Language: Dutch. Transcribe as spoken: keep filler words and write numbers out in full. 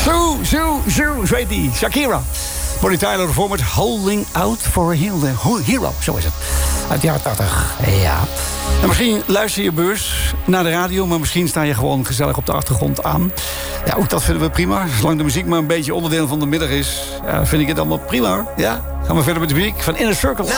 Zo, zo, zo, zo heet die. Shakira. Bonnie Tyler ervoor met Holding Out for a Hero. Zo is het. Uit de jaren tachtig. Ja. En misschien luister je beurs naar de radio, maar misschien sta je gewoon gezellig op de achtergrond aan. Ja, ook dat vinden we prima. Zolang de muziek maar een beetje onderdeel van de middag is, ja, vind ik het allemaal prima. Ja, gaan we verder met de muziek van Inner Circle.